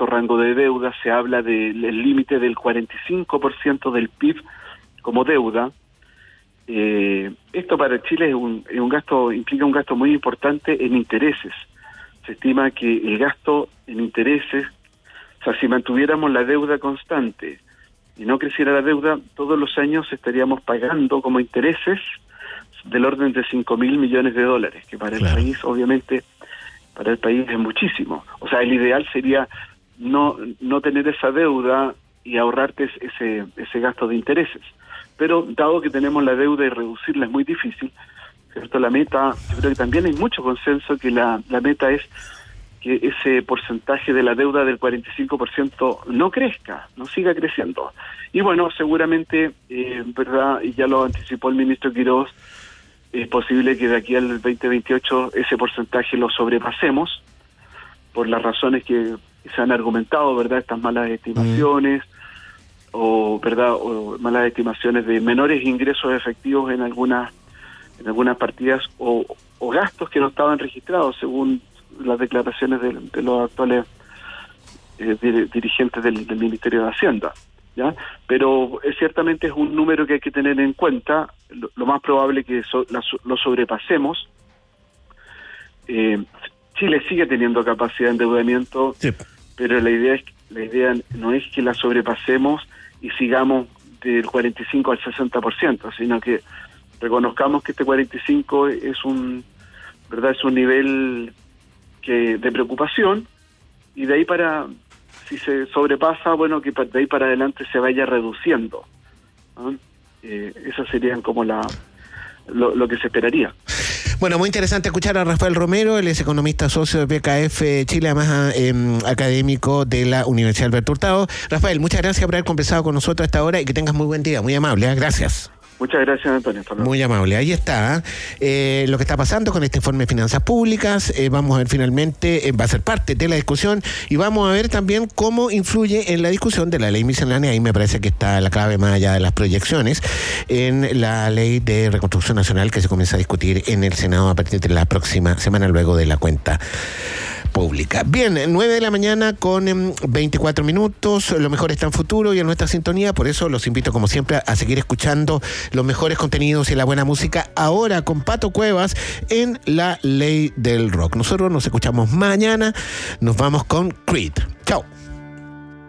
rango de deuda, se habla del límite del 45% del PIB como deuda. Esto para Chile es un gasto, implica un gasto muy importante en intereses. Se estima que el gasto en intereses, o sea, si mantuviéramos la deuda constante y no creciera la deuda, todos los años estaríamos pagando como intereses del orden de 5.000 millones de dólares, que para el país, obviamente, para el país es muchísimo. O sea, el ideal sería no tener esa deuda y ahorrarte ese gasto de intereses. Pero dado que tenemos la deuda y reducirla es muy difícil, ¿cierto? La meta, yo creo que también hay mucho consenso que la meta es que ese porcentaje de la deuda del 45% no crezca, no siga creciendo. Y bueno, seguramente, verdad, y ya lo anticipó el ministro Quirós, es posible que de aquí al 2028 ese porcentaje lo sobrepasemos por las razones que se han argumentado, ¿verdad? Estas malas estimaciones o malas estimaciones de menores ingresos efectivos en algunas partidas o gastos que no estaban registrados según las declaraciones de los actuales dirigentes del Ministerio de Hacienda, ¿ya? Pero ciertamente es un número que hay que tener en cuenta. Lo más probable que lo sobrepasemos. Chile sigue teniendo capacidad de endeudamiento, sí, pero la idea no es que la sobrepasemos y sigamos del 45 al 60%, sino que reconozcamos que este 45 es un nivel de preocupación, y de ahí si se sobrepasa, bueno, que de ahí para adelante se vaya reduciendo, ¿no? Eso serían como lo que se esperaría. Bueno, muy interesante escuchar a Rafael Romero. Él es economista socio de BKF Chile, además académico de la Universidad Alberto Hurtado. Rafael, muchas gracias por haber conversado con nosotros a esta hora y que tengas muy buen día, muy amable, gracias. Muchas gracias, Antonio. Muy amable. Ahí está lo que está pasando con este informe de finanzas públicas. Vamos a ver finalmente, va a ser parte de la discusión, y vamos a ver también cómo influye en la discusión de la ley miscelánea. Ahí me parece que está la clave, más allá de las proyecciones, en la ley de reconstrucción nacional que se comienza a discutir en el Senado a partir de la próxima semana, luego de la cuenta pública. Bien, 9 de la mañana con 24 minutos. Lo mejor está en Futuro y en nuestra sintonía. Por eso los invito, como siempre, a seguir escuchando los mejores contenidos y la buena música. Ahora con Pato Cuevas en La Ley del Rock. Nosotros nos escuchamos mañana. Nos vamos con Creed.